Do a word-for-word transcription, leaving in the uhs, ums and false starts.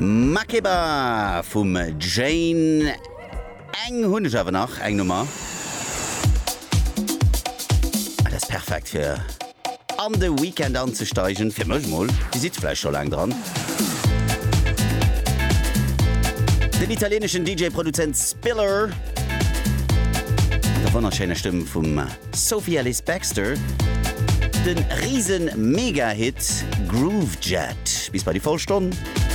Makeba vum Jane eng hunnech awer nach eng Nummer. Das perfekt fir an de Weekend anzusteigen fir Mch moll. Die sitfleisch schon lang dran. Den italienischen D J-Produzent Spiller. Der wunderschöne Stimme vum Sophie Alice Baxter. Den riesen Mega-Hit Groove Jet. Bis bei die Vollstunden.